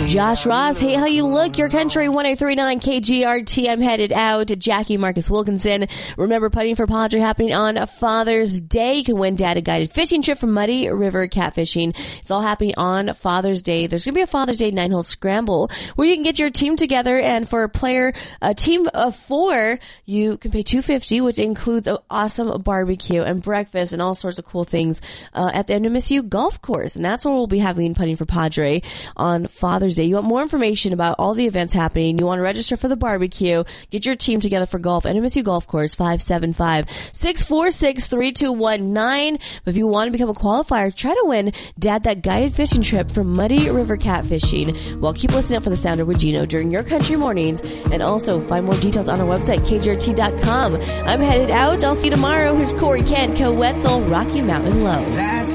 Josh Ross, hey, how you look? Your country 1039 KGRT. I'm headed out. Jackie Marcus Wilkinson. Remember, putting for Padre happening on Father's Day. You can win Dad a guided fishing trip from Muddy River Catfishing. It's all happening on Father's Day. There's going to be a Father's Day 9-hole scramble where you can get your team together, and for a team of 4, you can pay $250, which includes an awesome barbecue and breakfast and all sorts of cool things at the NMSU golf course. And that's where we'll be having Putting for Padre on Father's Day. You want more information about all the events happening, you want to register for the barbecue, get your team together for golf, NMSU Golf Course, 575-646-3219. But if you want to become a qualifier, try to win Dad that guided fishing trip from Muddy River Catfishing. Well, keep listening up for the Sounder with Gino during your country mornings, and also find more details on our website, kgrt.com. I'm headed out. I'll see you tomorrow. Here's Corey Kent, Co Wetzel, Rocky Mountain Low.